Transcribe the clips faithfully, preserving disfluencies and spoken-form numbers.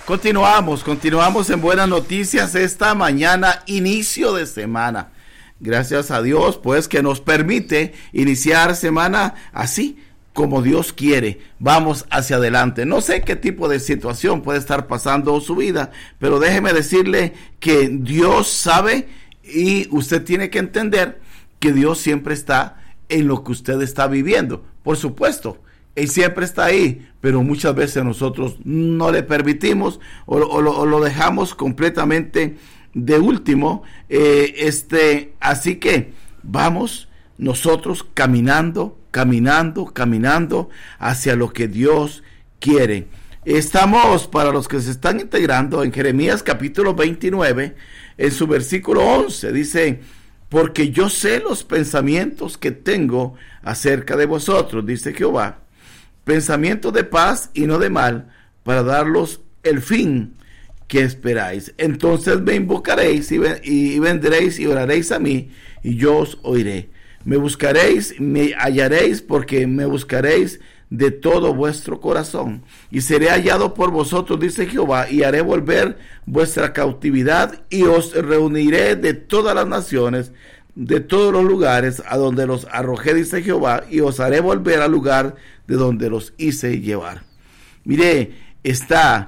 Continuamos, continuamos en Buenas Noticias esta mañana, inicio de semana. Gracias a Dios, pues, que nos permite iniciar semana así como Dios quiere. Vamos hacia adelante. No sé qué tipo de situación puede estar pasando su vida, pero déjeme decirle que Dios sabe y usted tiene que entender que Dios siempre está en lo que usted está viviendo. Por supuesto, Él siempre está ahí, pero muchas veces nosotros no le permitimos o, o, lo, o lo dejamos completamente de último. Eh, este, así que vamos nosotros caminando, caminando, caminando hacia lo que Dios quiere. Estamos, para los que se están integrando, en Jeremías capítulo veintinueve, en su versículo once, dice: porque yo sé los pensamientos que tengo acerca de vosotros, dice Jehová, pensamientos de paz y no de mal, para darlos el fin que esperáis. Entonces me invocaréis y, ven, y vendréis y oraréis a mí, y yo os oiré. Me buscaréis, me hallaréis, porque me buscaréis de todo vuestro corazón, y seré hallado por vosotros, dice Jehová, y haré volver vuestra cautividad, y os reuniré de todas las naciones, de todos los lugares a donde los arrojé, dice Jehová, y os haré volver al lugar de donde los hice llevar. Mire, esta,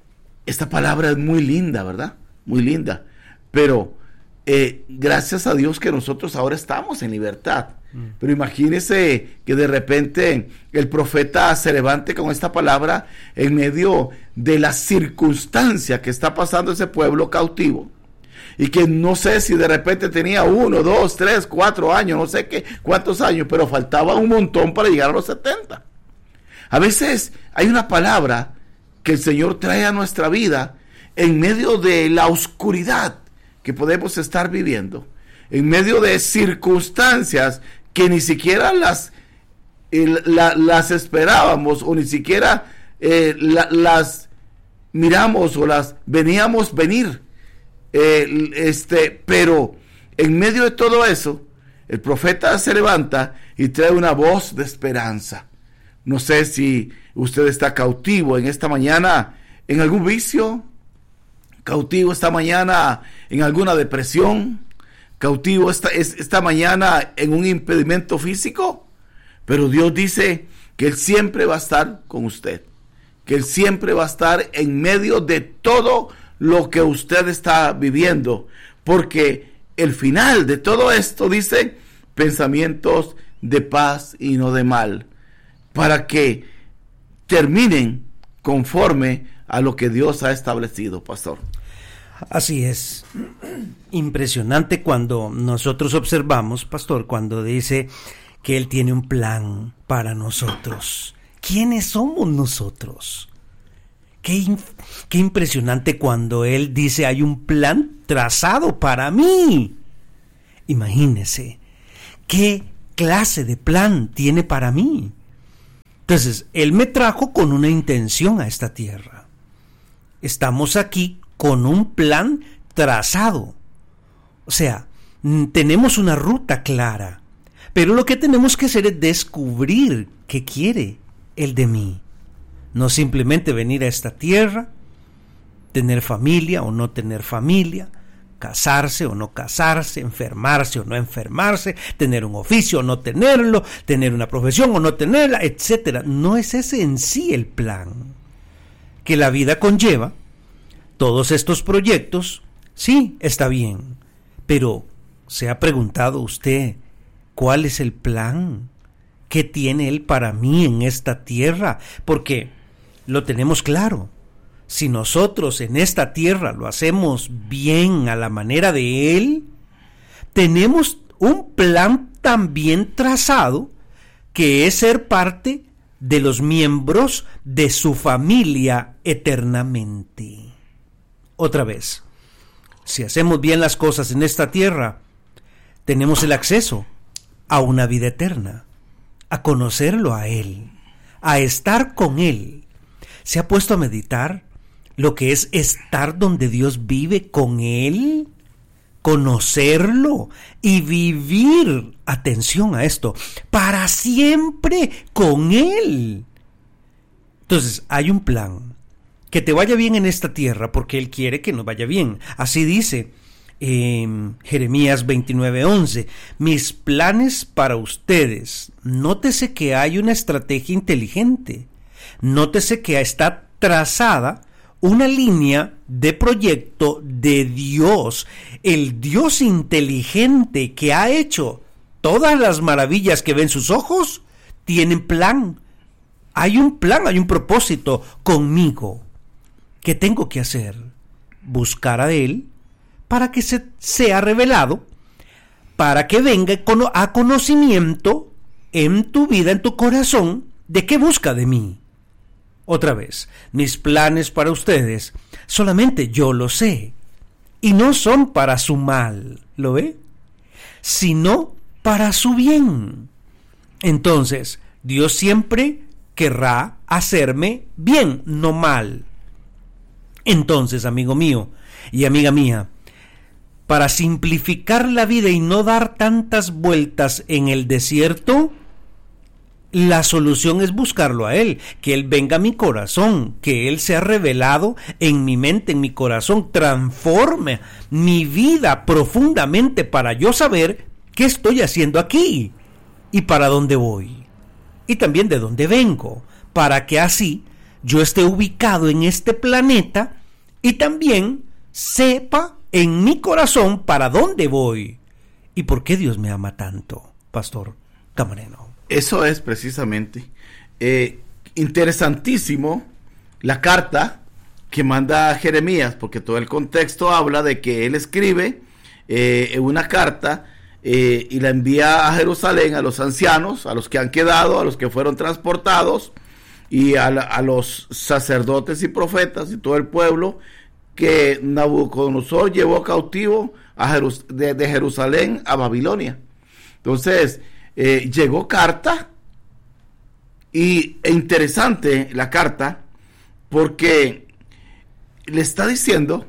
esta palabra es muy linda, ¿verdad? Muy linda, pero eh, gracias a Dios que nosotros ahora estamos en libertad. Pero imagínese que de repente el profeta se levante con esta palabra en medio de la circunstancia que está pasando ese pueblo cautivo, y que no sé si de repente tenía uno, dos, tres, cuatro años, no sé qué, cuántos años, pero faltaba un montón para llegar a los setenta. A veces hay una palabra que el Señor trae a nuestra vida en medio de la oscuridad que podemos estar viviendo, en medio de circunstancias que ni siquiera las, eh, la, las esperábamos, o ni siquiera eh, la, las miramos o las veníamos venir. Eh, este, pero en medio de todo eso, el profeta se levanta y trae una voz de esperanza. No sé si usted está cautivo en esta mañana en algún vicio, cautivo esta mañana en alguna depresión, cautivo esta, esta mañana en un impedimento físico, pero Dios dice que Él siempre va a estar con usted, que Él siempre va a estar en medio de todo lo que usted está viviendo, porque el final de todo esto dice pensamientos de paz y no de mal, para que terminen conforme a lo que Dios ha establecido, pastor. Así es. Impresionante cuando nosotros observamos, pastor, cuando dice que Él tiene un plan para nosotros. ¿Quiénes somos nosotros? Qué, qué impresionante cuando Él dice hay un plan trazado para mí. Imagínese, ¿qué clase de plan tiene para mí? Entonces, Él me trajo con una intención a esta tierra. Estamos aquí con un plan trazado. O sea, tenemos una ruta clara. Pero lo que tenemos que hacer es descubrir qué quiere Él de mí. No simplemente venir a esta tierra, tener familia o no tener familia, casarse o no casarse, enfermarse o no enfermarse, tener un oficio o no tenerlo, tener una profesión o no tenerla, etcétera. No es ese en sí el plan. Que la vida conlleva todos estos proyectos, sí, está bien, pero ¿se ha preguntado usted cuál es el plan? ¿Qué tiene Él para mí en esta tierra? Porque lo tenemos claro. Si nosotros en esta tierra lo hacemos bien a la manera de Él, tenemos un plan también trazado, que es ser parte de los miembros de su familia eternamente. Otra vez, si hacemos bien las cosas en esta tierra, tenemos el acceso a una vida eterna, a conocerlo a Él, a estar con Él. ¿Se ha puesto a meditar lo que es estar donde Dios vive con Él? Conocerlo y vivir, atención a esto, para siempre con Él. Entonces, hay un plan, que te vaya bien en esta tierra, porque Él quiere que nos vaya bien. Así dice eh, Jeremías veintinueve once, mis planes para ustedes. Nótese que hay una estrategia inteligente. Nótese que está trazada una línea de proyecto de Dios, el Dios inteligente que ha hecho todas las maravillas que ven sus ojos, tienen plan. Hay un plan, hay un propósito conmigo. ¿Qué tengo que hacer? Buscar a Él para que se sea revelado, para que venga a conocimiento en tu vida, en tu corazón, de qué busca de mí. Otra vez, mis planes para ustedes, solamente yo lo sé, y no son para su mal, ¿lo ve? Sino para su bien. Entonces, Dios siempre querrá hacerme bien, no mal. Entonces, amigo mío y amiga mía, para simplificar la vida y no dar tantas vueltas en el desierto, la solución es buscarlo a Él, que Él venga a mi corazón, que Él sea revelado en mi mente, en mi corazón, transforme mi vida profundamente para yo saber qué estoy haciendo aquí y para dónde voy, y también de dónde vengo, para que así yo esté ubicado en este planeta y también sepa en mi corazón para dónde voy y por qué Dios me ama tanto, Pastor Camareno. Eso es precisamente eh, interesantísimo la carta que manda Jeremías, porque todo el contexto habla de que él escribe eh, una carta eh, y la envía a Jerusalén a los ancianos, a los que han quedado, a los que fueron transportados, y a, la, a los sacerdotes y profetas y todo el pueblo que Nabucodonosor llevó cautivo a Jerus- de, de Jerusalén a Babilonia. Entonces, Eh, llegó carta y e interesante la carta porque le está diciendo,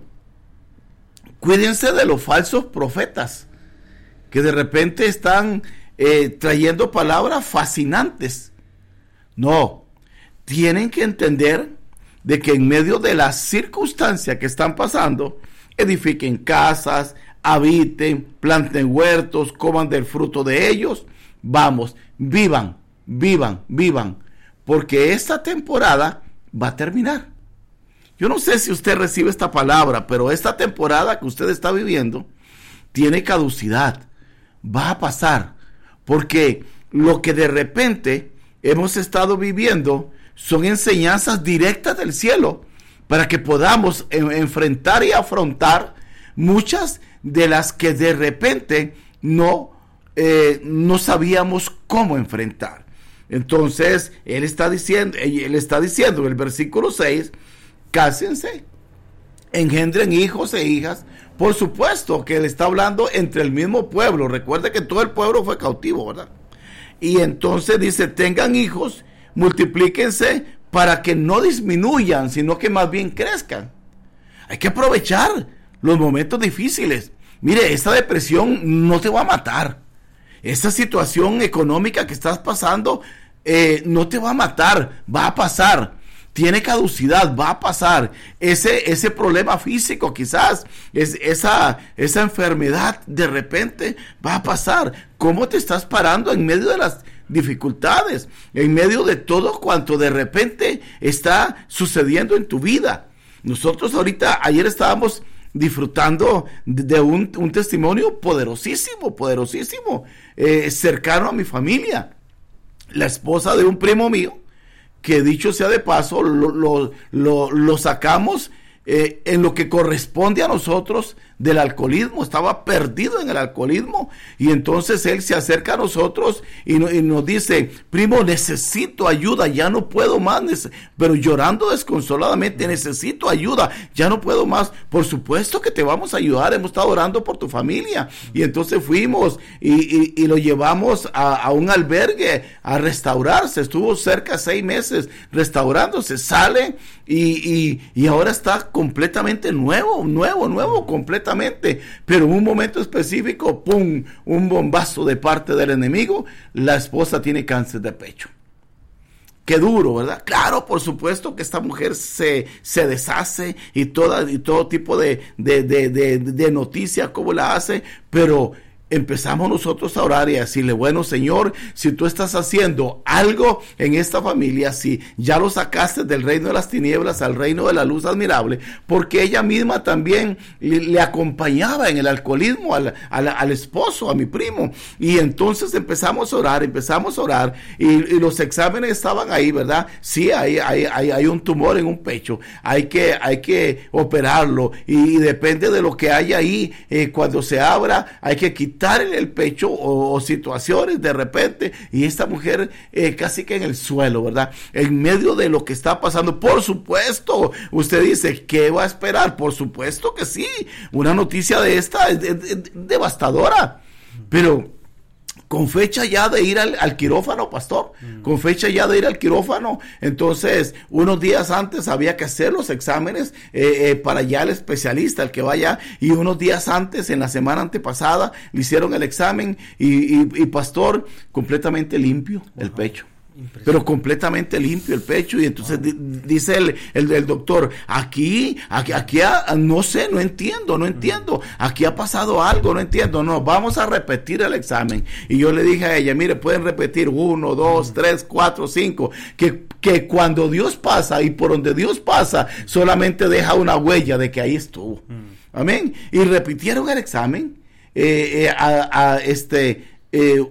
cuídense de los falsos profetas que de repente están eh, trayendo palabras fascinantes. No, tienen que entender de que en medio de las circunstancias que están pasando, edifiquen casas, habiten, planten huertos, coman del fruto de ellos. Vamos, vivan, vivan, vivan, porque esta temporada va a terminar. Yo no sé si usted recibe esta palabra, pero esta temporada que usted está viviendo tiene caducidad, va a pasar, porque lo que de repente hemos estado viviendo son enseñanzas directas del cielo, para que podamos en, enfrentar y afrontar muchas de las que de repente no Eh, no sabíamos cómo enfrentar. Entonces, él está diciendo, él está diciendo en el versículo seis, cásense, engendren hijos e hijas. Por supuesto que él está hablando entre el mismo pueblo. Recuerde que todo el pueblo fue cautivo, ¿verdad? Y entonces dice, tengan hijos, multiplíquense para que no disminuyan, sino que más bien crezcan. Hay que aprovechar los momentos difíciles. Mire, esta depresión no te va a matar. Esta situación económica que estás pasando eh, no te va a matar, va a pasar. Tiene caducidad, va a pasar. Ese, ese problema físico quizás, es, esa, esa enfermedad de repente va a pasar. ¿Cómo te estás parando en medio de las dificultades? En medio de todo cuanto de repente está sucediendo en tu vida. Nosotros ahorita, ayer estábamos disfrutando de un, un testimonio poderosísimo, poderosísimo, eh, cercano a mi familia. La esposa de un primo mío, que dicho sea de paso, lo, lo, lo, lo sacamos eh, en lo que corresponde a nosotros del alcoholismo. Estaba perdido en el alcoholismo, y entonces él se acerca a nosotros y, no, y nos dice, primo, necesito ayuda, ya no puedo más, pero llorando desconsoladamente, necesito ayuda, ya no puedo más. Por supuesto que te vamos a ayudar, hemos estado orando por tu familia. Y entonces fuimos y, y, y lo llevamos a, a un albergue a restaurarse. Estuvo cerca de seis meses restaurándose, sale y, y, y ahora está completamente nuevo, nuevo, nuevo, completamente. Pero en un momento específico, ¡pum!, un bombazo de parte del enemigo, la esposa tiene cáncer de pecho. qué duro, ¿verdad? Claro, por supuesto que esta mujer se, se deshace y, toda, y todo tipo de, de, de, de, de noticias, cómo la hace, pero empezamos nosotros a orar y a decirle, bueno, Señor, si tú estás haciendo algo en esta familia, si ya lo sacaste del reino de las tinieblas al reino de la luz admirable, porque ella misma también le, le acompañaba en el alcoholismo al, al, al esposo, a mi primo, y entonces empezamos a orar, empezamos a orar, y, y los exámenes estaban ahí, ¿verdad? Sí, hay, hay, hay, hay un tumor en un pecho, hay que, hay que operarlo, y, y depende de lo que haya ahí, eh, cuando se abra, hay que quitar en el pecho o, o situaciones de repente, y esta mujer eh, casi que en el suelo, ¿verdad? En medio de lo que está pasando, por supuesto, usted dice, ¿qué va a esperar? Por supuesto que sí, una noticia de esta es, es, es devastadora, pero con fecha ya de ir al, al quirófano, pastor, mm. con fecha ya de ir al quirófano, entonces unos días antes había que hacer los exámenes eh, eh, para ya el especialista, el que vaya, y unos días antes, en la semana antepasada, le hicieron el examen y, y, y pastor, completamente limpio el uh-huh. pecho. Pero completamente limpio el pecho, y entonces di, dice el, el, el doctor, aquí, aquí, aquí, ha, no sé, no entiendo, no entiendo, aquí ha pasado algo, no entiendo, no, vamos a repetir el examen. Y yo le dije a ella, mire, pueden repetir uno, dos, tres, cuatro, cinco, que, que cuando Dios pasa y por donde Dios pasa, solamente deja una huella de que ahí estuvo. Amén. Y repitieron el examen, eh, eh, a, a este, eh,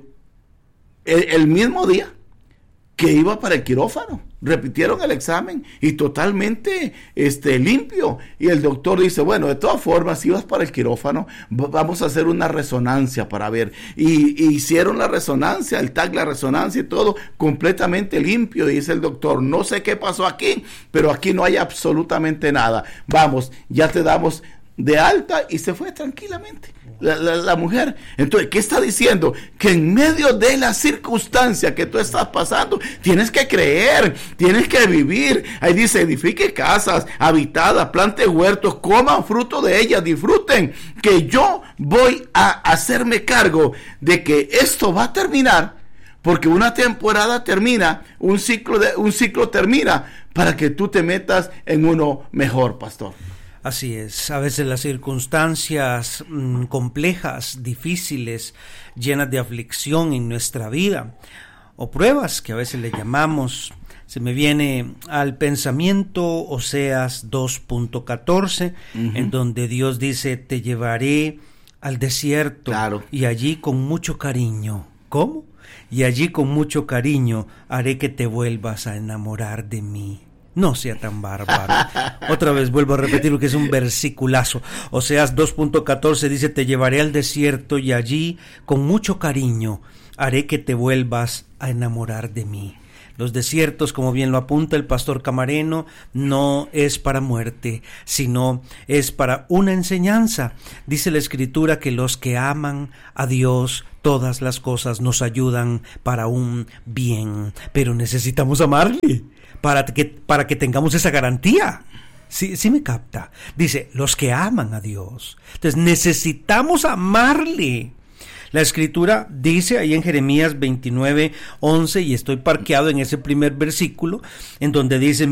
el, el mismo día que iba para el quirófano, repitieron el examen y totalmente este, limpio, y el doctor dice, bueno, de todas formas, si vas para el quirófano, vamos a hacer una resonancia para ver, y, y hicieron la resonancia, el tag, la resonancia y todo, completamente limpio, y dice el doctor, no sé qué pasó aquí, pero aquí no hay absolutamente nada, vamos, ya te damos de alta, y se fue tranquilamente la, la, la mujer. Entonces, ¿qué está diciendo? Que en medio de la circunstancia que tú estás pasando, tienes que creer, tienes que vivir. Ahí dice, edifique casas habitadas, plante huertos, coman fruto de ellas, disfruten, que yo voy a hacerme cargo de que esto va a terminar, porque una temporada termina, un ciclo de, un ciclo termina, para que tú te metas en uno mejor, pastor. Así es, a veces las circunstancias mmm, complejas, difíciles, llenas de aflicción en nuestra vida, o pruebas que a veces le llamamos, se me viene al pensamiento Oseas dos punto catorce, uh-huh. en donde Dios dice, te llevaré al desierto, claro. y allí con mucho cariño. ¿Cómo? Y allí con mucho cariño haré que te vuelvas a enamorar de mí. No sea tan bárbaro. Otra vez vuelvo a repetir lo que es un versiculazo. Oseas dos punto catorce dice, te llevaré al desierto y allí con mucho cariño haré que te vuelvas a enamorar de mí. Los desiertos, como bien lo apunta el pastor Camareno, no es para muerte, sino es para una enseñanza. Dice la Escritura que los que aman a Dios, todas las cosas nos ayudan para un bien, pero necesitamos amarle para que, para que tengamos esa garantía. Sí, sí me capta. Dice, los que aman a Dios. Entonces necesitamos amarle. La Escritura dice ahí en Jeremías veintinueve once, y estoy parqueado en ese primer versículo, en donde dice,